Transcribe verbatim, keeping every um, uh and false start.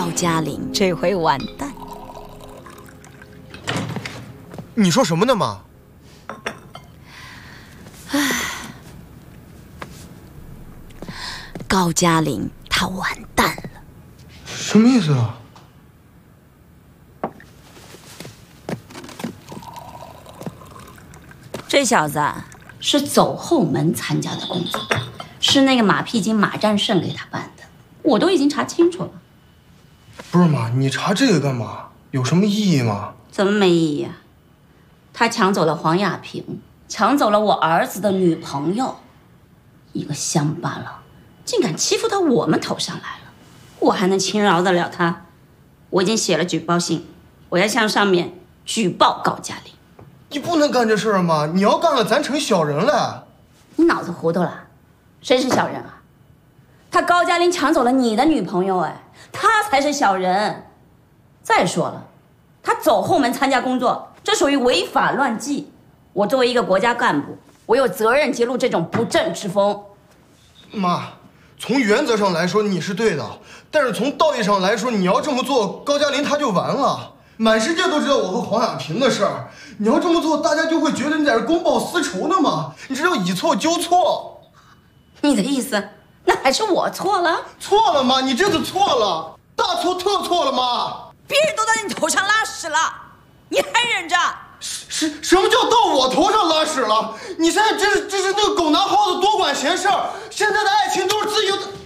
高加林这回完蛋。 你说什么呢，妈？ 唉，高加林他完蛋了。 什么意思啊？ 这小子是走后门参加的工作，是那个马屁精马占胜给他办的，我都已经查清楚了。 不是妈，你查这个干嘛？有什么意义吗？ 怎么没意义啊？他抢走了黄亚萍，抢走了我儿子的女朋友，一个乡巴佬，竟敢欺负到我们头上来了，我还能轻饶得了他？我已经写了举报信，我要向上面举报高加林。 你不能干这事儿吗？你要干了，咱成小人了。 你脑子糊涂了？谁是小人啊？他高加林抢走了你的女朋友，哎，他才是小人。再说了，他走后门参加工作，这属于违法乱纪。我作为一个国家干部，我有责任揭露这种不正之风。 妈，从原则上来说你是对的，但是从道义上来说，你要这么做，高加林他就完了。满世界都知道我和黄亚萍的事儿，你要这么做，大家就会觉得你在这公报私仇呢嘛。你这叫以错纠错。 你的意思，那还是我错了？ 错了吗？你这次错了，大错特错了吗？ 别人都在你头上拉屎了，你还忍着？ 什什么叫到我头上拉屎了？你现在这是这是那个狗拿耗子多管闲事儿。现在的爱情都是自由的。